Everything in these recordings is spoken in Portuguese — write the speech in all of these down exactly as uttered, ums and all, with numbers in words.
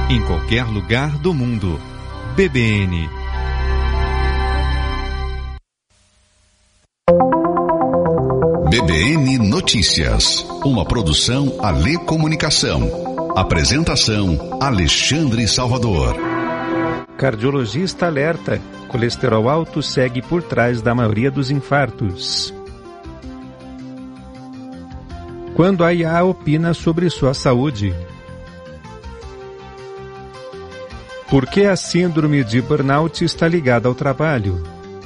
em qualquer lugar do mundo. B B N. B B N Notícias, uma produção Alê Comunicação. Apresentação Alexandre Salvador. Cardiologista alerta: colesterol alto segue por trás da maioria dos infartos. Quando a I A opina sobre sua saúde. Por que a síndrome de burnout está ligada ao trabalho?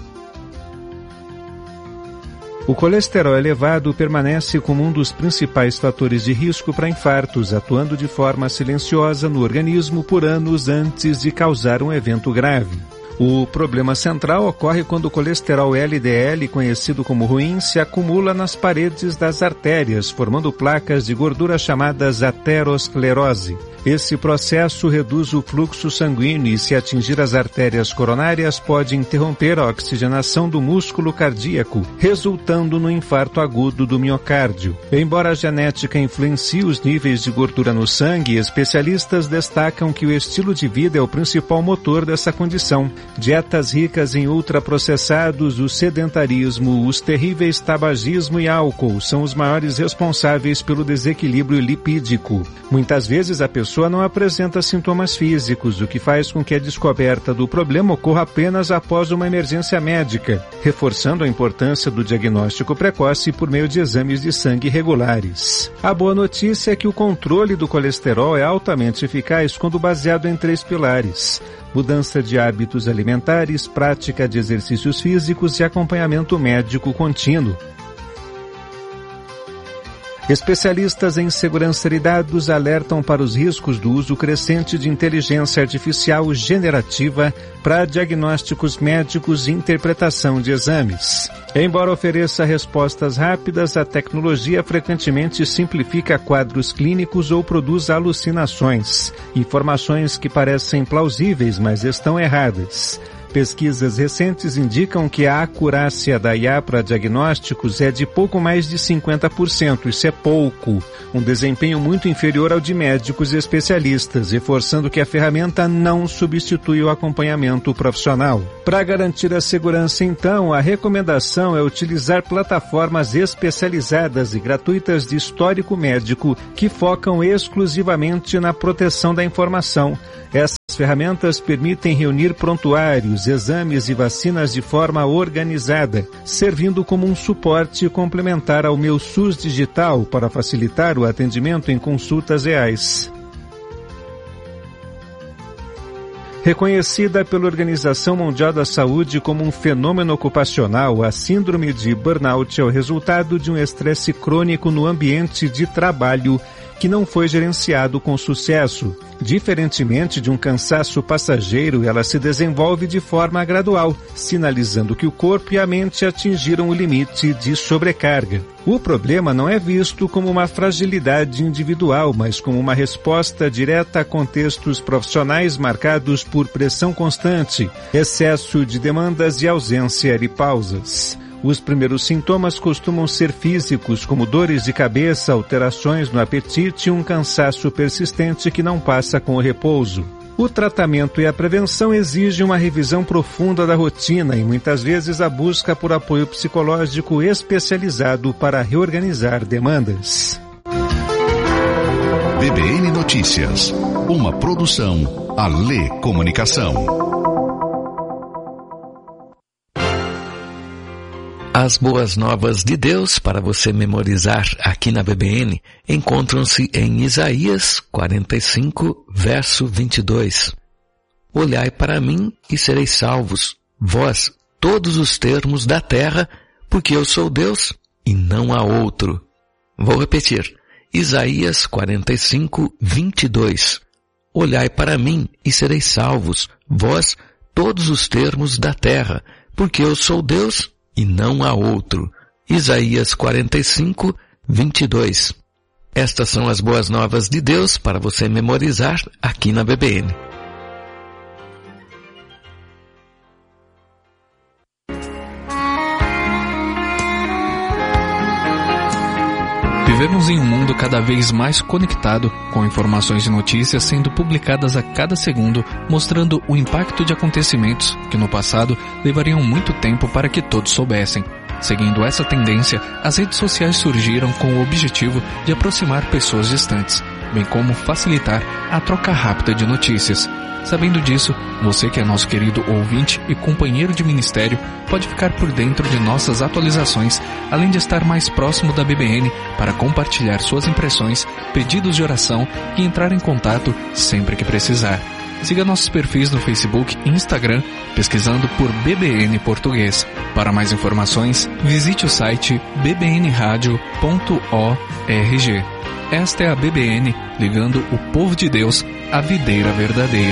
O colesterol elevado permanece como um dos principais fatores de risco para infartos, atuando de forma silenciosa no organismo por anos antes de causar um evento grave. O problema central ocorre quando o colesterol L D L, conhecido como ruim, se acumula nas paredes das artérias, formando placas de gordura chamadas aterosclerose. Esse processo reduz o fluxo sanguíneo e, se atingir as artérias coronárias, pode interromper a oxigenação do músculo cardíaco, resultando no infarto agudo do miocárdio. Embora a genética influencie os níveis de gordura no sangue, especialistas destacam que o estilo de vida é o principal motor dessa condição. Dietas ricas em ultraprocessados, o sedentarismo, os terríveis tabagismo e álcool são os maiores responsáveis pelo desequilíbrio lipídico. Muitas vezes a pessoa não apresenta sintomas físicos, o que faz com que a descoberta do problema ocorra apenas após uma emergência médica, reforçando a importância do diagnóstico precoce por meio de exames de sangue regulares. A boa notícia é que o controle do colesterol é altamente eficaz quando baseado em três pilares: mudança de hábitos alimentares, prática de exercícios físicos e acompanhamento médico contínuo. Especialistas em segurança de dados alertam para os riscos do uso crescente de inteligência artificial generativa para diagnósticos médicos e interpretação de exames. Embora ofereça respostas rápidas, a tecnologia frequentemente simplifica quadros clínicos ou produz alucinações, informações que parecem plausíveis, mas estão erradas. Pesquisas recentes indicam que a acurácia da I A para diagnósticos é de pouco mais de cinquenta por cento. Isso é pouco, um desempenho muito inferior ao de médicos e especialistas, reforçando que a ferramenta não substitui o acompanhamento profissional. Para garantir a segurança, então, a recomendação é utilizar plataformas especializadas e gratuitas de histórico médico que focam exclusivamente na proteção da informação. Essas ferramentas permitem reunir prontuários, exames e vacinas de forma organizada, servindo como um suporte complementar ao Meu SUS digital para facilitar o atendimento em consultas reais. Reconhecida pela Organização Mundial da Saúde como um fenômeno ocupacional, a síndrome de burnout é o resultado de um estresse crônico no ambiente de trabalho que não foi gerenciado com sucesso. Diferentemente de um cansaço passageiro, ela se desenvolve de forma gradual, sinalizando que o corpo e a mente atingiram o limite de sobrecarga. O problema não é visto como uma fragilidade individual, mas como uma resposta direta a contextos profissionais marcados por pressão constante, excesso de demandas e ausência de pausas. Os primeiros sintomas costumam ser físicos, como dores de cabeça, alterações no apetite e um cansaço persistente que não passa com o repouso. O tratamento e a prevenção exigem uma revisão profunda da rotina e muitas vezes a busca por apoio psicológico especializado para reorganizar demandas. B B N Notícias, uma produção Alê Comunicação. As boas novas de Deus para você memorizar aqui na B B N encontram-se em Isaías quarenta e cinco, verso vinte e dois. Olhai para mim e sereis salvos, vós, todos os termos da terra, porque eu sou Deus e não há outro. Vou repetir. Isaías quarenta e cinco, vinte e dois. Olhai para mim e sereis salvos, vós, todos os termos da terra, porque eu sou Deus e não há outro. Isaías quarenta e cinco, vinte e dois. Estas são as boas novas de Deus para você memorizar aqui na B B N. Vivemos em um mundo cada vez mais conectado, com informações e notícias sendo publicadas a cada segundo, mostrando o impacto de acontecimentos que no passado levariam muito tempo para que todos soubessem. Seguindo essa tendência, as redes sociais surgiram com o objetivo de aproximar pessoas distantes, bem como facilitar a troca rápida de notícias. Sabendo disso, você que é nosso querido ouvinte e companheiro de ministério pode ficar por dentro de nossas atualizações, além de estar mais próximo da B B N para compartilhar suas impressões, pedidos de oração e entrar em contato sempre que precisar. Siga nossos perfis no Facebook e Instagram, pesquisando por B B N Português. Para mais informações, visite o site b b n radio ponto org. Esta é a B B N, ligando o povo de Deus à videira verdadeira.